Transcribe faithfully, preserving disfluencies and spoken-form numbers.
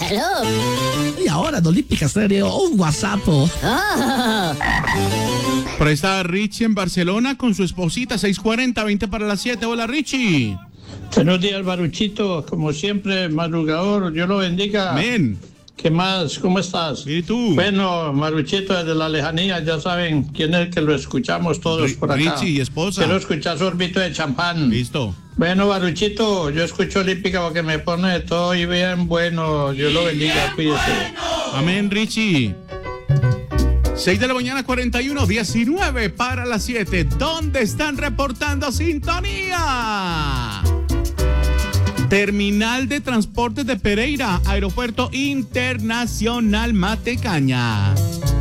Hello. Y ahora, en Olímpica Estéreo, un WhatsApp. Oh. Por ahí está Richie en Barcelona con su esposita, seis cuarenta, veinte para las siete. Hola, Richie. Buenos días, Baruchito. Como siempre, madrugador. Dios lo bendiga. Amén. ¿Qué más? ¿Cómo estás? ¿Y tú? Bueno, Maruchito, desde la lejanía, ya saben quién es el que lo escuchamos todos Ri- por acá. Richie y esposa. Quiero escuchar sorbito de champán. Listo. Bueno, Baruchito, yo escucho Olímpica porque me pone de todo y bien bueno. Dios lo bendiga, cuídese. Amén, Richie. seis de la mañana, cuarenta y uno, diecinueve para las siete. ¿Dónde están reportando sintonía? Terminal de Transportes de Pereira, Aeropuerto Internacional Matecaña.